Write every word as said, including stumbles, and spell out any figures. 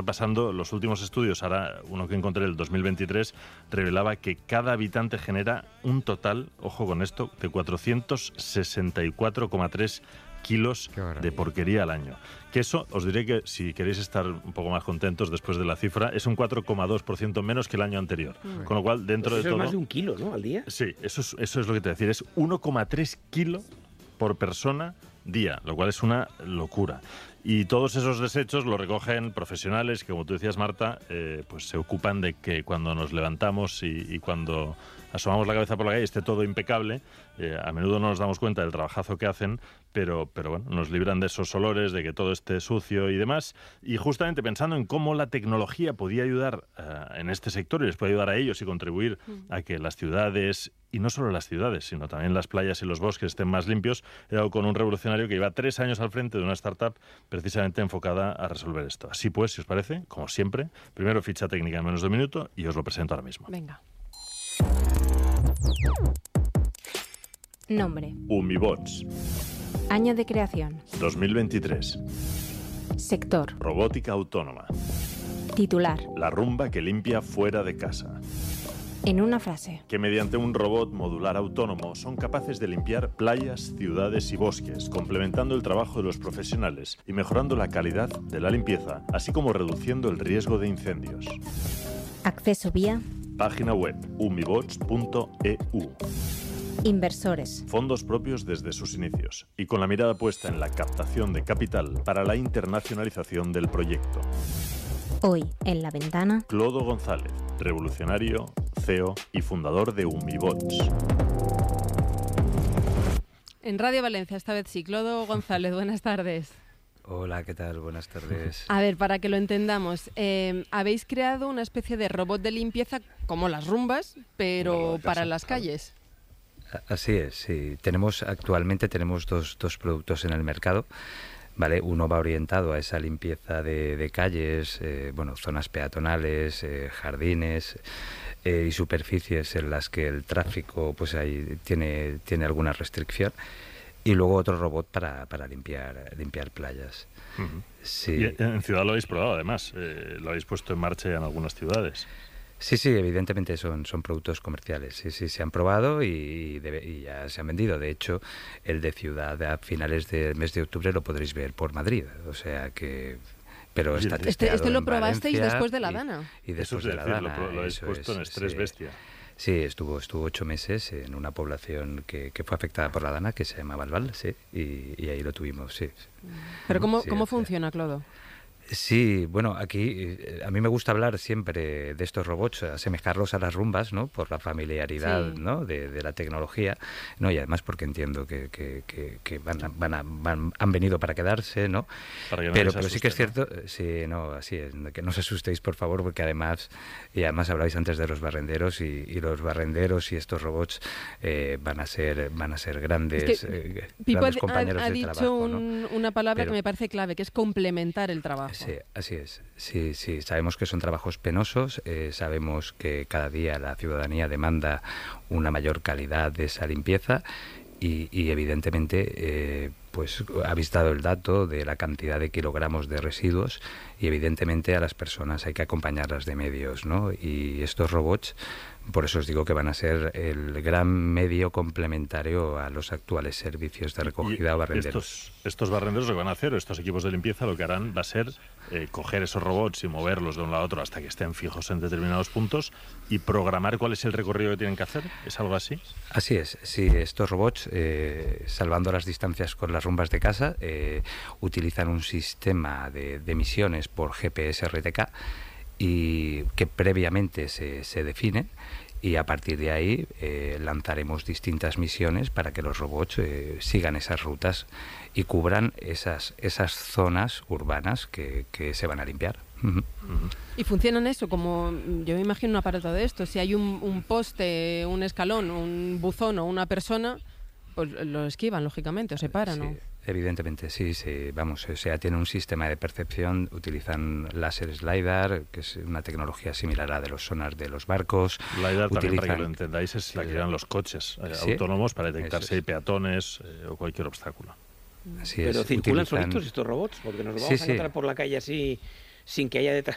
repasando los últimos estudios. Ahora, uno que encontré el dos mil veintitrés revelaba que cada habitante genera un total, ojo con esto, de cuatrocientos sesenta y cuatro coma tres kilos de porquería al año. Que eso, os diré que si queréis estar un poco más contentos después de la cifra, es un cuatro coma dos por ciento menos que el año anterior. Mm. Con lo cual, dentro pues eso de todo... es más de un kilo, ¿no?, al día. Sí, eso es, eso es lo que te voy a decir. Es uno coma tres kilos por persona día, lo cual es una locura. Y todos esos desechos los recogen profesionales que, como tú decías, Marta, eh, pues se ocupan de que cuando nos levantamos y, y cuando asomamos la cabeza por la calle esté todo impecable. Eh, a menudo no nos damos cuenta del trabajazo que hacen, pero, pero bueno, nos libran de esos olores, de que todo esté sucio y demás. Y justamente pensando en cómo la tecnología podía ayudar uh, en este sector y les puede ayudar a ellos y contribuir mm. a que las ciudades, y no solo las ciudades, sino también las playas y los bosques estén más limpios, he dado con un revolucionario que lleva tres años al frente de una startup precisamente enfocada a resolver esto. Así pues, si os parece, como siempre, primero ficha técnica en menos de un minuto y os lo presento ahora mismo. Venga. Nombre. Umibots. Año de creación. dos mil veintitrés. Sector. Robótica autónoma. Titular. La rumba que limpia fuera de casa. En una frase. Que mediante un robot modular autónomo son capaces de limpiar playas, ciudades y bosques, complementando el trabajo de los profesionales y mejorando la calidad de la limpieza, así como reduciendo el riesgo de incendios. Acceso vía. Página web umibots punto e u. Inversores. Fondos propios desde sus inicios y con la mirada puesta en la captación de capital para la internacionalización del proyecto. Hoy, en La Ventana, Clodo González, revolucionario, C E O y fundador de Umibots. En Radio Valencia, esta vez sí. Clodo González, buenas tardes. Hola, ¿qué tal? Buenas tardes. A ver, para que lo entendamos, eh, habéis creado una especie de robot de limpieza como las rumbas, pero no, para las calles. Así es, sí. Tenemos, actualmente tenemos dos, dos productos en el mercado. Vale, uno va orientado a esa limpieza de, de calles, eh, bueno, zonas peatonales, eh, jardines eh, y superficies en las que el tráfico pues ahí tiene, tiene alguna restricción. Y luego otro robot para, para limpiar limpiar playas. Uh-huh. Sí. Y en ciudad lo habéis probado, además. Eh, lo habéis puesto en marcha en algunas ciudades. Sí, sí, evidentemente son, son productos comerciales. Sí, sí, se han probado y, debe, y ya se han vendido. De hecho, el de ciudad a finales del mes de octubre lo podréis ver por Madrid. O sea que... Pero está este, este lo probasteis Valencia después de la Dana. Y, y después Eso es de la decir, Dana. Lo, lo habéis eso puesto es, en estrés sí. bestia. Sí, estuvo estuvo ocho meses en una población que, que fue afectada por la Dana, que se llama Balbal, sí, y, y ahí lo tuvimos, sí. Pero ¿cómo, sí, ¿cómo o sea, funciona, Clodo? Sí, bueno, aquí a mí me gusta hablar siempre de estos robots, asemejarlos a las rumbas, ¿no? Por la familiaridad, sí, ¿no? de, de la tecnología, ¿no? Y además porque entiendo que, que, que, que van, a, van, a, van han venido para quedarse, ¿no? Para que no pero asuste, pero sí que es cierto, ¿no? Sí, no, así es, que no os asustéis, por favor, porque además, y además hablabais antes de los barrenderos y, y los barrenderos y estos robots eh, van a ser van a ser grandes, es que eh, Pipo grandes ha, compañeros ha de dicho trabajo, un, ¿no? una palabra pero, que me parece clave, que es complementar el trabajo. Sí, así es. Sí, sí, sabemos que son trabajos penosos, eh, sabemos que cada día la ciudadanía demanda una mayor calidad de esa limpieza y, y evidentemente, eh, pues habéis dado el dato de la cantidad de kilogramos de residuos y evidentemente a las personas hay que acompañarlas de medios, ¿no? Y estos robots, por eso os digo que van a ser el gran medio complementario a los actuales servicios de recogida o barrenderos. Estos, estos barrenderos lo que van a hacer, estos equipos de limpieza, lo que harán va a ser eh, coger esos robots y moverlos de un lado a otro hasta que estén fijos en determinados puntos y programar cuál es el recorrido que tienen que hacer. ¿Es algo así? Así es, sí. Estos robots, eh, salvando las distancias con las rumbas de casa, eh, utilizan un sistema de, de emisiones por G P S R T K y que previamente se, se definen y a partir de ahí eh, lanzaremos distintas misiones para que los robots eh, sigan esas rutas y cubran esas esas zonas urbanas que, que se van a limpiar. Uh-huh. Uh-huh. Y funcionan eso como, yo me imagino un aparato de esto, si hay un, un poste, un escalón, un buzón o una persona, pues lo esquivan lógicamente o se paran, sí. ¿no? Evidentemente, sí, sí, vamos, o sea, tiene un sistema de percepción, utilizan láser LiDAR, que es una tecnología similar a la de los sonars de los barcos. LiDAR, utilizan, también para que lo entendáis, es la que llevan los coches eh, ¿sí? autónomos para detectar si hay peatones eh, o cualquier obstáculo. Así Pero es, circulan utilizan... solitos estos robots, porque nos los vamos sí, a encontrar sí. por la calle así, sin que haya detrás